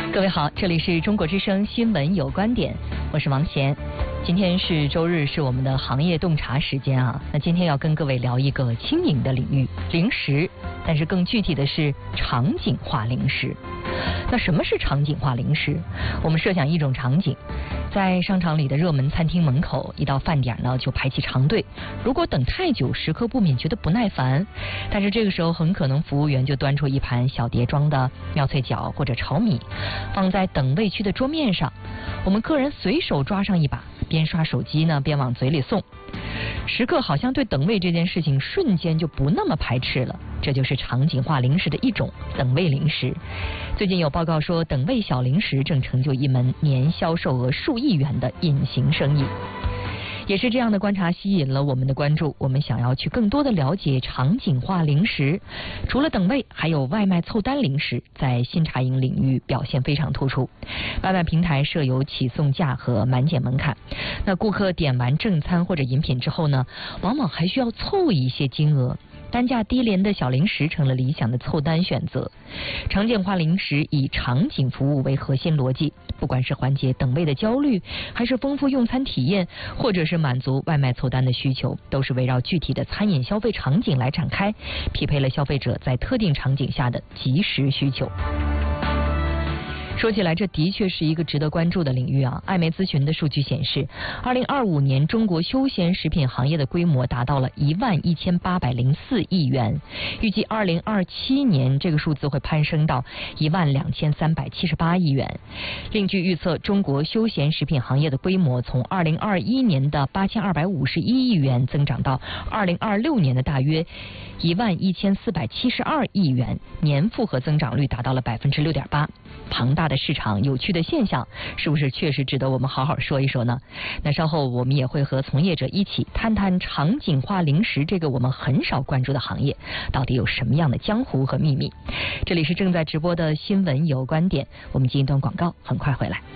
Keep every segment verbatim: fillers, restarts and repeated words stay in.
各位好，这里是中国之声新闻有观点，我是王贤。今天是周日，是我们的行业洞察时间啊。那今天要跟各位聊一个轻盈的领域，零食，但是更具体的是场景化零食。那什么是场景化零食？我们设想一种场景，在商场里的热门餐厅门口，一到饭点呢就排起长队。如果等太久，食客不免觉得不耐烦，但是这个时候很可能服务员就端出一盘小碟装的妙脆角或者炒米，放在等位区的桌面上，我们客人随手抓上一把，边刷手机呢边往嘴里送。食客好像对等位这件事情瞬间就不那么排斥了，这就是场景化零食的一种，等位零食。最近有报告说，等位小零食正成就一门年销售额数亿元的隐形生意。也是这样的观察吸引了我们的关注，我们想要去更多的了解场景化零食。除了等位，还有外卖凑单零食，在新茶饮领域表现非常突出。外卖平台设有起送价和满减门槛，那顾客点完正餐或者饮品之后呢，往往还需要凑一些金额。单价低廉的小零食成了理想的凑单选择。场景化零食以场景服务为核心逻辑，不管是缓解等位的焦虑，还是丰富用餐体验，或者是满足外卖凑单的需求，都是围绕具体的餐饮消费场景来展开，匹配了消费者在特定场景下的即时需求。说起来，这的确是一个值得关注的领域啊。艾媒咨询的数据显示，二零二五年中国休闲食品行业的规模达到了一万一千八百零四亿元，预计二零二七年这个数字会攀升到一万两千三百七十八亿元。另据预测，中国休闲食品行业的规模从二零二一年的八千二百五十一亿元增长到二零二六年的大约一万一千四百七十二亿元，年复合增长率达到了百分之六点八。庞大的市场，有趣的现象，是不是确实值得我们好好说一说呢？那稍后我们也会和从业者一起谈谈场景化零食这个我们很少关注的行业，到底有什么样的江湖和秘密。这里是正在直播的新闻有观点，我们进一段广告，很快回来。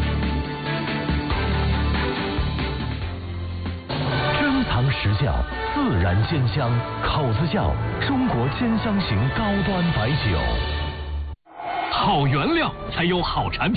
珍藏实窖，自然鲜香，口子窖，中国鲜香型高端白酒。 好原料才有好产品。